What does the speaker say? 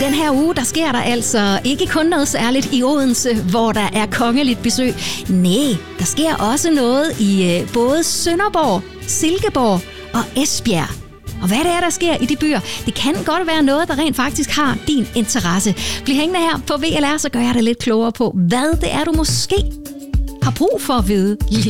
den her uge, der sker der altså ikke kun noget særligt i Odense, hvor der er kongeligt besøg. Nej, der sker også noget i både Sønderborg, Silkeborg og Esbjerg. Og hvad det er, der sker i de byer, det kan godt være noget, der rent faktisk har din interesse. Bliv hængende her på VLR, så gør jeg dig lidt klogere på, hvad det er, du måske har brug for at vide.